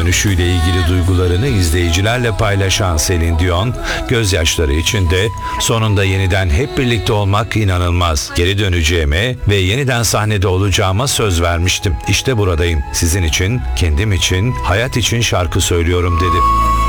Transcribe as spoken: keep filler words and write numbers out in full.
dönüşüyle ilgili duygularını izleyicilerle paylaşan Celine Dion, gözyaşları içinde sonunda yeniden hep birlikte olmak inanılmaz. Geri döneceğime ve yeniden sahnede olacağıma söz vermiştim. İşte buradayım. Sizin için, kendim için, hayat için şarkı söylüyorum dedi.